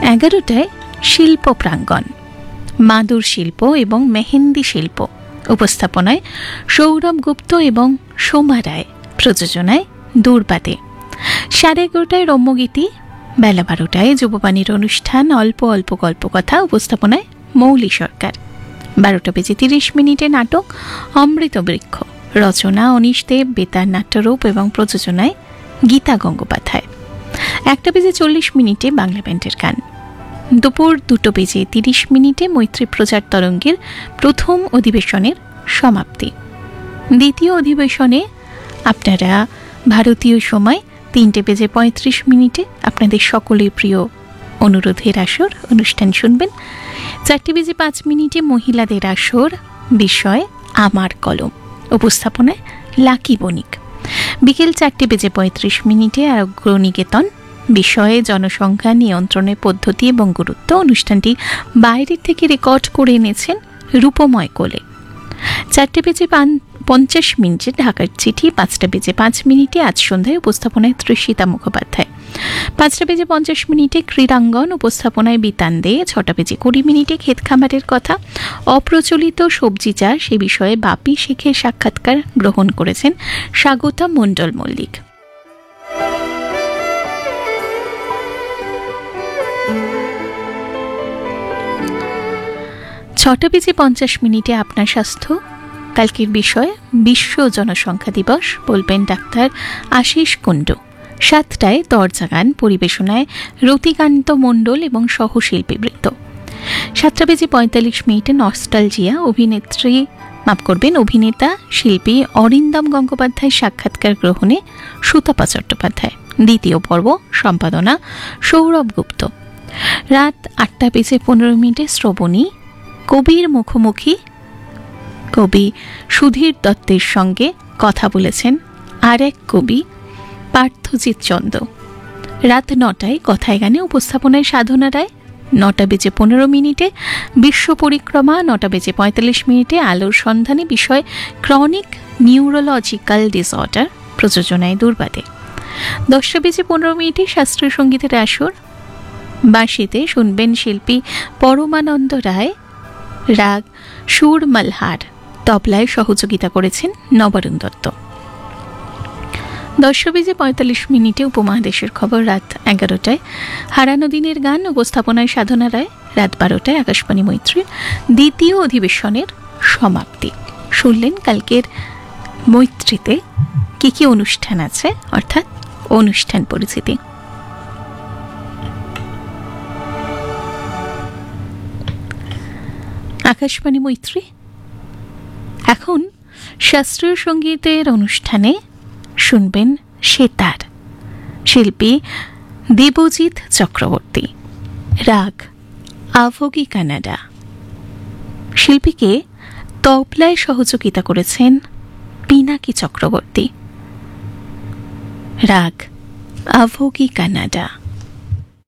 11টায় শিল্প প্রাঙ্গণ, মাদুর শিল্প এবং মেহেন্দি শিল্প, উপস্থাপনায় সৌরভ গুপ্ত এবং সোমা রায়, প্রযোজনায় দুর্বাদে। 11:30টায় রম্যগীতি, বেলা 12টায় যুববাণীর অনুষ্ঠান অল্প অল্প গল্পকথা, উপস্থাপনায় মৌলি সরকার। 12:30 নাটক অমৃত বৃক্ষ, রচনা অনিশ দেব, বেতার নাট্যরূপ এবং প্রযোজনায় গীতা গঙ্গোপাধ্যায়। 1:40 বাংলা ব্যান্ডের গান। দুপুর 2:30 মৈত্রী প্রচার তরঙ্গের প্রথম অধিবেশনের সমাপ্তি। দ্বিতীয় অধিবেশনে আপনারা ভারতীয় সময় 3:35 আপনাদের সকলের প্রিয় অনুরোধের আসর অনুষ্ঠান শুনবেন। 4:05 মহিলাদের আসর, বিষয় আমার কলম, উপস্থাপনায় লাকি বণিক। বিকেল 4:35 আরোগ্যনিকেতন, বিষয়ে জনসংখ্যা নিয়ন্ত্রণের পদ্ধতি এবং গুরুত্ব। অনুষ্ঠানটি বাইরের থেকে রেকর্ড করে এনেছেন রূপময় কোলে। 4:50 ঢাকার চিঠি। 5:05 আজ সন্ধ্যায়, উপস্থাপনায় তৃষিতা মুখোপাধ্যায়। 5:50 ক্রীড়াঙ্গন, উপস্থাপনায় বিতান দে। 6:20 ক্ষেত খামারের কথা, অপ্রচলিত সবজি চাষ এ বিষয়ে বাপি শেখের সাক্ষাৎকার গ্রহণ করেছেন স্বাগতা মণ্ডল মল্লিক। ছটা বেজে 50 আপনার স্বাস্থ্য, কালকের বিষয় বিশ্ব জনসংখ্যা দিবস, বলবেন ডাক্তার আশিস কুণ্ডু। 7টায় দরজা গান, পরিবেশনায় রতিকান্ত মণ্ডল এবং সহশিল্পীবৃন্দ। 7:45 নস্টালজিয়া, অভিনেতা শিল্পী অরিন্দম গঙ্গোপাধ্যায় সাক্ষাৎকার গ্রহণে সুতপা চট্টোপাধ্যায়। দ্বিতীয় পর্ব, সম্পাদনা সৌরভ গুপ্ত। রাত 8:15 শ্রবণী, কবির মুখোমুখি, কবি সুধীর দত্তের সঙ্গে কথা বলেছেন আর এক কবি পার্থজিৎ চন্দ। রাত 9টায় কথায় গানে, উপস্থাপনায় সাধনা রায়। 9:15 বিশ্ব পরিক্রমা। 9:45 আলোর সন্ধানে, বিষয় ক্রনিক নিউরোলজিক্যাল ডিসঅর্ডার, প্রযোজনায় দুর্বাদে। 10:15 শাস্ত্রীয় সঙ্গীতের আসর। বাঁশিতে শুনবেন শিল্পী পরমানন্দ রায়, রাগ সুর মালহার, তবলায় সহযোগিতা করেছেন নবরুণ দত্ত। 10:45 উপমহাদেশের খবর। রাত 11টায় হারানো দিনের গান, উপস্থাপনায় সাধনা রায়। রাত 12টায় আকাশবাণী মৈত্রীর দ্বিতীয় অধিবেশনের সমাপ্তি। শুনলেন কালকের মৈত্রীতে কি কি অনুষ্ঠান আছে, অর্থাৎ অনুষ্ঠান পরিচিতি। আকাশবাণী মৈত্রী। এখন শাস্ত্রীয় সঙ্গীতের অনুষ্ঠানে শুনবেন সেতার, শিল্পী দেবজিৎ চক্রবর্তী, রাগ আভোগী কানাডা। শিল্পীকে তবলায় সহযোগিতা করেছেন পিনাকি চক্রবর্তী। রাগ আভোগী কানাডা।